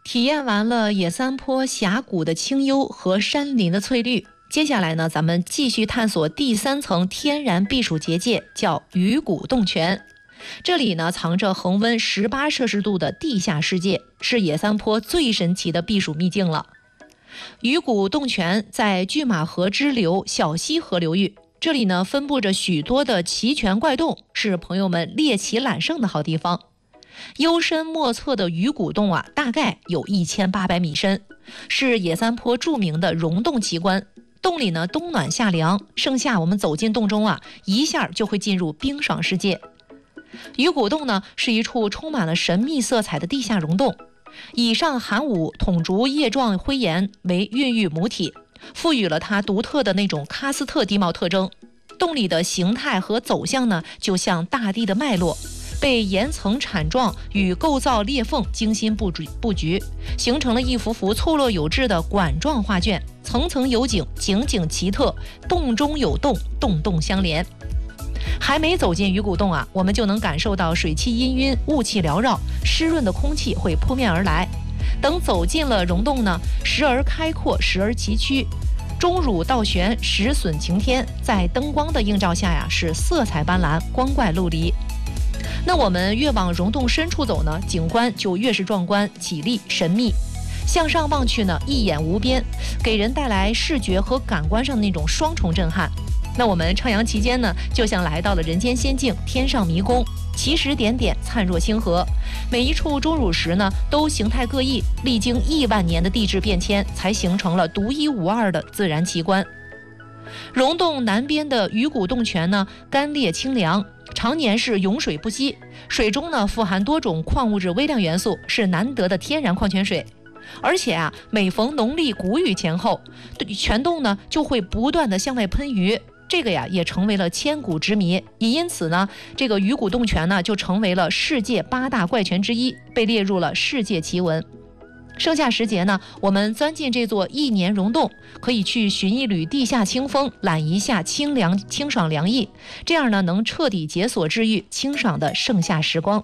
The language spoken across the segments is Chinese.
体验完了野三坡峡谷的清幽和山林的翠绿，接下来呢，咱们继续探索第3层天然避暑结界，叫鱼骨洞泉。这里呢，藏着恒温18摄氏度的地下世界，是野三坡最神奇的避暑秘境了。鱼骨洞泉在拒马河支流小溪河流域，这里呢分布着许多的奇泉怪洞，是朋友们猎奇揽胜的好地方。幽深莫测的鱼骨洞啊，大概有1800米深，是野三坡著名的溶洞奇观。洞里呢冬暖夏凉，盛夏我们走进洞中啊，一下就会进入冰爽世界。鱼骨洞呢是一处充满了神秘色彩的地下溶洞，以上寒武筒竹叶状灰岩为孕育母体，赋予了它独特的那种喀斯特地貌特征。洞里的形态和走向呢，就像大地的脉络，被岩层铲状与构造裂缝精心布局，形成了一幅幅错落有致的管状画卷，层层有景，景景奇特，洞中有洞，洞洞相连。还没走进鱼骨洞啊，我们就能感受到水汽氤氲，雾气缭绕，湿润的空气会扑面而来。等走进了溶洞呢，时而开阔，时而崎岖，钟乳倒悬，石笋擎天，在灯光的映照下呀，是色彩斑斓，光怪陆离。那我们越往溶洞深处走呢，景观就越是壮观、绮丽、神秘。向上望去呢，一眼无边，给人带来视觉和感官上的那种双重震撼。那我们徜徉期间呢，就像来到了人间仙境，天上迷宫，奇石点点，灿若星河。每一处钟乳石呢，都形态各异，历经亿万年的地质变迁，才形成了独一无二的自然奇观。溶洞南边的鱼骨洞泉呢，干冽清凉，常年是涌水不息，水中呢富含多种矿物质微量元素，是难得的天然矿泉水。而且啊，每逢农历谷雨前后，泉洞呢就会不断的向外喷鱼，这个呀也成为了千古之谜。也因此呢，这个鱼骨洞泉呢就成为了世界8大怪泉之一，被列入了世界奇闻。盛夏时节呢，我们钻进这座1年溶洞，可以去寻一缕地下清风，揽一下清爽凉意，这样呢能彻底解锁治愈清爽的盛夏时光。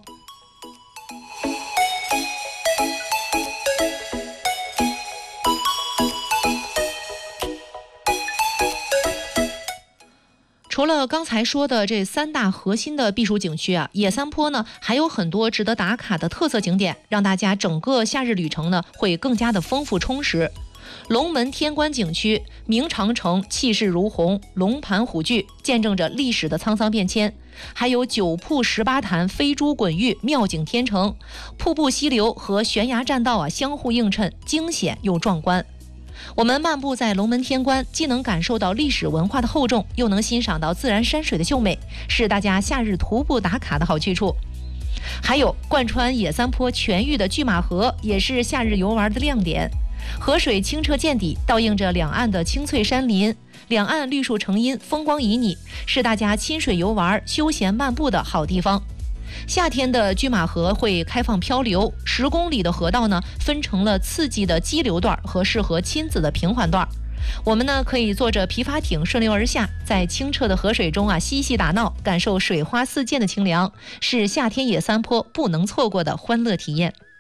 除了刚才说的这3大核心的避暑景区啊，野三坡呢还有很多值得打卡的特色景点，让大家整个夏日旅程呢会更加的丰富充实。龙门天关景区，明长城气势如虹，龙盘虎踞，见证着历史的沧桑变迁。还有9瀑18潭，飞珠滚玉，妙景天成，瀑布溪流和悬崖栈道啊相互映衬，惊险又壮观。我们漫步在龙门天关，既能感受到历史文化的厚重，又能欣赏到自然山水的秀美，是大家夏日徒步打卡的好去处。还有贯穿野三坡全域的拒马河，也是夏日游玩的亮点。河水清澈见底，倒映着两岸的青翠山林，两岸绿树成荫，风光旖旎，是大家亲水游玩、休闲漫步的好地方。夏天的拒马河会开放漂流，10公里的河道呢，分成了刺激的激流段和适合亲子的平缓段。我们呢可以坐着皮筏艇顺流而下，在清澈的河水中啊嬉戏打闹，感受水花四溅的清凉，是夏天野三坡不能错过的欢乐体验。